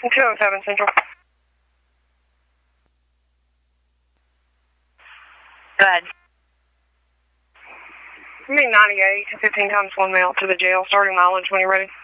207 Central. Go ahead. I mean 98, 15 times 1 mile to the jail, starting mileage when you're ready.